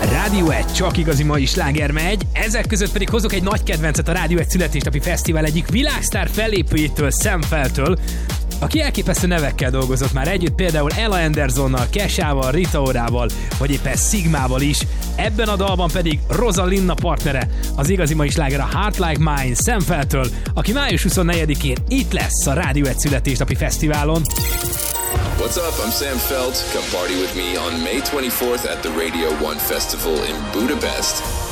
Rádió 1, csak igazi mai sláger megy, ezek között pedig hozok egy nagy kedvencet a Rádió 1 születésnapi fesztivál egyik világsztár fellépőjétől, Sam Feltől, aki elképesztő nevekkel dolgozott már együtt, például Ella Andersonnal, Kesával, Rita Orával, vagy éppen Sigmával is. Ebben a dalban pedig Rosalinda partnere, az igazi mai sláger a Heart Like Mine, Sam Feltől, aki május 24-én itt lesz a Rádió 1 születésnapi fesztiválon. What's up? I'm Sam Felt. Come party with me on May 24th at the Radio 1 Festival in Budapest.